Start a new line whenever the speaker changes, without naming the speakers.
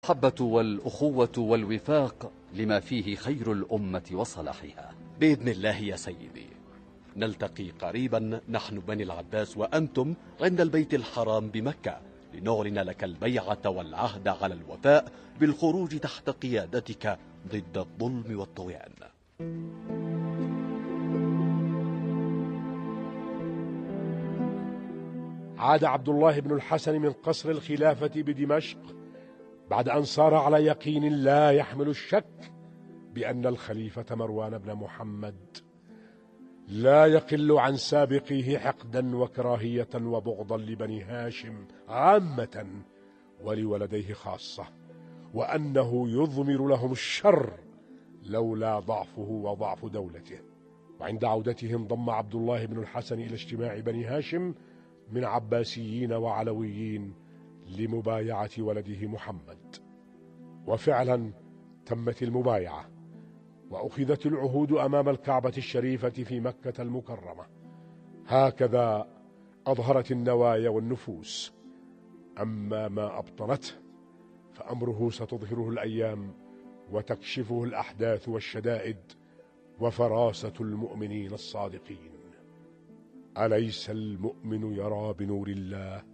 المحبة والأخوة والوفاق لما فيه خير الأمة وصلاحها.
بإذن الله يا سيدي، نلتقي قريبا نحن بني العباس وأنتم عند البيت الحرام بمكة لنعلن لك البيعة والعهد على الوفاء بالخروج تحت قيادتك ضد الظلم والطغيان.
عاد عبد الله بن الحسن من قصر الخلافة بدمشق بعد أن صار على يقين لا يحمل الشك بأن الخليفة مروان بن محمد لا يقل عن سابقيه حقدا وكراهية وبغضا لبني هاشم عامة ولولديه خاصة، وأنه يضمر لهم الشر لولا ضعفه وضعف دولته. وعند عودته انضم عبد الله بن الحسن إلى اجتماع بني هاشم من عباسيين وعلويين لمبايعة ولده محمد. وفعلا تمت المبايعة وأخذت العهود أمام الكعبة الشريفة في مكة المكرمة. هكذا أظهرت النوايا والنفوس، أما ما أبطنته فأمره ستظهره الأيام وتكشفه الأحداث والشدائد وفراسة المؤمنين الصادقين. أليس المؤمن يرى بنور الله؟